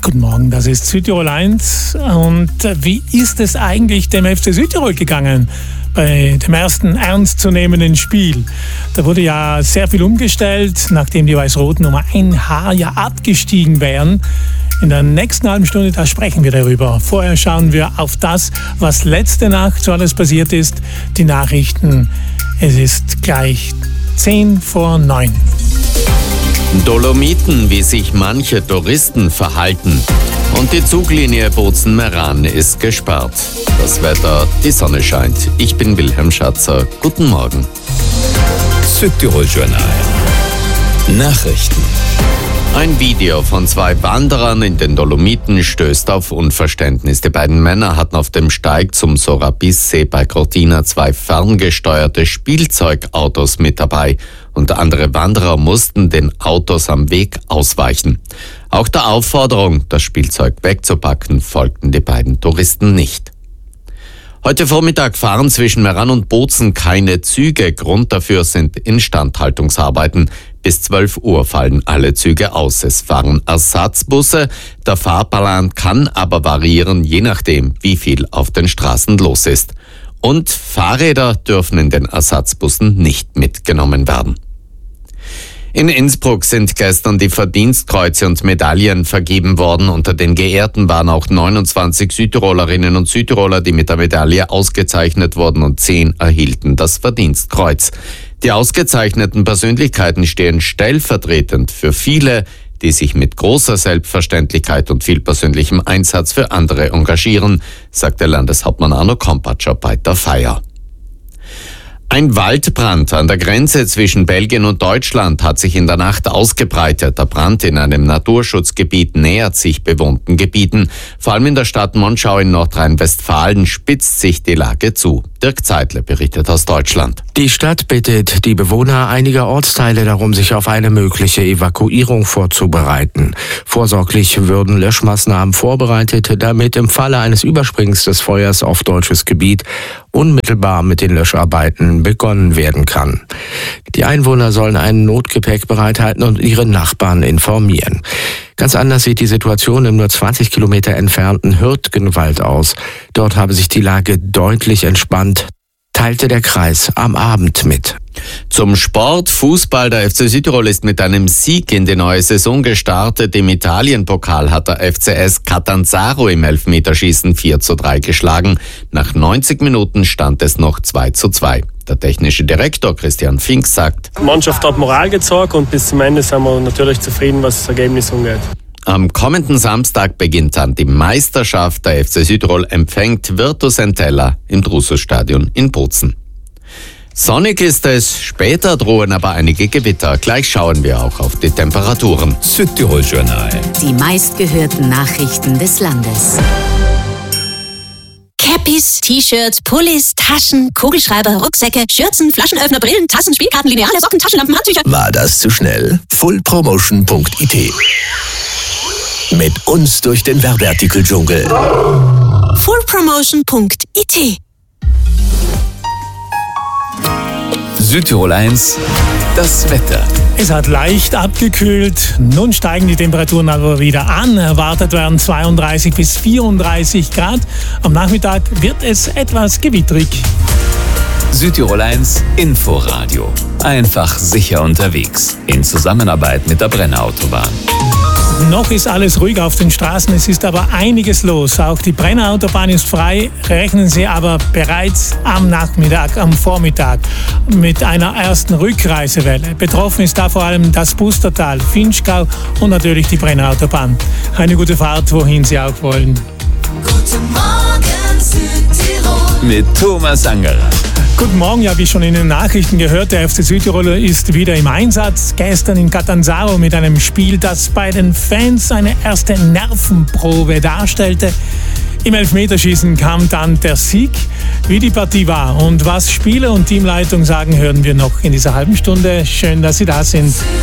Guten Morgen, das ist Südtirol 1. Und wie ist es eigentlich dem FC Südtirol gegangen bei dem ersten ernstzunehmenden Spiel? Da wurde ja sehr viel umgestellt, nachdem die Weiß-Roten um ein Haar ja abgestiegen wären. In der nächsten halben Stunde, da sprechen wir darüber. Vorher schauen wir auf das, was letzte Nacht so alles passiert ist. Die Nachrichten, es ist gleich 8:50. Dolomiten, wie sich manche Touristen verhalten. Und die Zuglinie Bozen-Meran ist gesperrt. Das Wetter, die Sonne scheint. Ich bin Wilhelm Schatzer. Guten Morgen. Südtirol Journal. Nachrichten. Ein Video von 2 Wanderern in den Dolomiten stößt auf Unverständnis. Die beiden Männer hatten auf dem Steig zum Sorabis-See bei Cortina 2 ferngesteuerte Spielzeugautos mit dabei und andere Wanderer mussten den Autos am Weg ausweichen. Auch der Aufforderung, das Spielzeug wegzupacken, folgten die beiden Touristen nicht. Heute Vormittag fahren zwischen Meran und Bozen keine Züge. Grund dafür sind Instandhaltungsarbeiten. Bis 12 Uhr fallen alle Züge aus. Es fahren Ersatzbusse. Der Fahrplan kann aber variieren, je nachdem, wie viel auf den Straßen los ist. Und Fahrräder dürfen in den Ersatzbussen nicht mitgenommen werden. In Innsbruck sind gestern die Verdienstkreuze und Medaillen vergeben worden. Unter den Geehrten waren auch 29 Südtirolerinnen und Südtiroler, die mit der Medaille ausgezeichnet wurden, und 10 erhielten das Verdienstkreuz. Die ausgezeichneten Persönlichkeiten stehen stellvertretend für viele, die sich mit großer Selbstverständlichkeit und viel persönlichem Einsatz für andere engagieren, sagte Landeshauptmann Arno Kompatscher bei der Feier. Ein Waldbrand an der Grenze zwischen Belgien und Deutschland hat sich in der Nacht ausgebreitet. Der Brand in einem Naturschutzgebiet nähert sich bewohnten Gebieten. Vor allem in der Stadt Monschau in Nordrhein-Westfalen spitzt sich die Lage zu. Dirk Zeidle berichtet aus Deutschland. Die Stadt bittet die Bewohner einiger Ortsteile darum, sich auf eine mögliche Evakuierung vorzubereiten. Vorsorglich würden Löschmaßnahmen vorbereitet, damit im Falle eines Übersprings des Feuers auf deutsches Gebiet unmittelbar mit den Löscharbeiten begonnen werden kann. Die Einwohner sollen ein Notgepäck bereithalten und ihre Nachbarn informieren. Ganz anders sieht die Situation im nur 20 Kilometer entfernten Hürtgenwald aus. Dort habe sich die Lage deutlich entspannt, teilte der Kreis am Abend mit. Zum Sport, Fußball. Der FC Südtirol ist mit einem Sieg in die neue Saison gestartet. Im Italienpokal hat der FCS Catanzaro im Elfmeterschießen 4:3 geschlagen. Nach 90 Minuten stand es noch 2:2. Der technische Direktor Christian Fink sagt: Die Mannschaft hat Moral gezeigt und bis zum Ende sind wir natürlich zufrieden, was das Ergebnis angeht. Am kommenden Samstag beginnt dann die Meisterschaft. Der FC Südtirol empfängt Virtus Entella im Drusus-Stadion in Bozen. Sonnig ist es, später drohen aber einige Gewitter. Gleich schauen wir auch auf die Temperaturen. Südtirol Journal. Die meistgehörten Nachrichten des Landes. Cappies, T-Shirts, Pullis, Taschen, Kugelschreiber, Rucksäcke, Schürzen, Flaschenöffner, Brillen, Tassen, Spielkarten, Lineale, Socken, Taschenlampen, Handtücher. War das zu schnell? fullpromotion.it. Mit uns durch den Werbeartikel-Dschungel. fullpromotion.it. Südtirol 1, das Wetter. Es hat leicht abgekühlt. Nun steigen die Temperaturen aber wieder an. Erwartet werden 32 bis 34 Grad. Am Nachmittag wird es etwas gewittrig. Südtirol 1 Inforadio. Einfach sicher unterwegs. In Zusammenarbeit mit der Brenner Autobahn. Noch ist alles ruhig auf den Straßen, es ist aber einiges los. Auch die Brenner Autobahn ist frei, rechnen Sie aber bereits am Vormittag mit einer ersten Rückreisewelle. Betroffen ist da vor allem das Pustertal, Vinschgau und natürlich die Brenner Autobahn. Eine gute Fahrt, wohin Sie auch wollen. Guten Morgen, Südtirol. Mit Thomas Angerer. Guten Morgen, ja, wie schon in den Nachrichten gehört, der FC Südtirol ist wieder im Einsatz. Gestern in Catanzaro mit einem Spiel, das bei den Fans eine erste Nervenprobe darstellte. Im Elfmeterschießen kam dann der Sieg. Wie die Partie war und was Spieler und Teamleitung sagen, hören wir noch in dieser halben Stunde. Schön, dass Sie da sind.